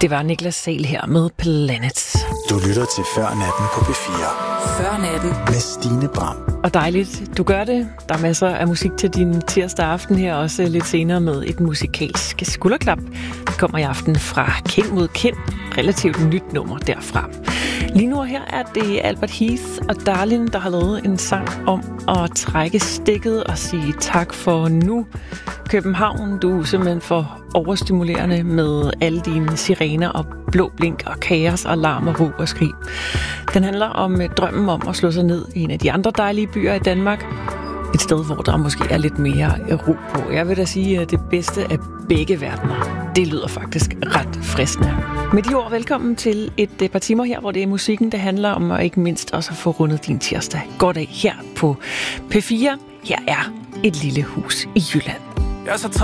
Det var Niklas Sahl her med Planets. Du lytter til Før Natten på P4. Før Natten. Med Stine Bram. Og dejligt, du gør det. Der er masser af musik til din tirsdag aften her, også lidt senere med et musikalsk skulderklap. Det kommer i aften fra Kind mod Kind. Relativt nyt nummer derfra. Lige nu her er det Albert Heath og Darlin, der har lavet en sang om at trække stikket og sige tak for nu. København, du er simpelthen for overstimulerende med alle dine sirener og blå blink og kaos og larm og råb og skrig. Den handler om drømmen om at slå sig ned i en af de andre dejlige byer i Danmark. Et sted, hvor der måske er lidt mere ro på. Jeg vil da sige, at det bedste af begge verdener, det lyder faktisk ret fristende. Med de ord, velkommen til et par timer her, hvor det er musikken, det handler om, og ikke mindst også at få rundet din tirsdag godt af her på P4. Her er Et lille hus i Jylland. Jeg er så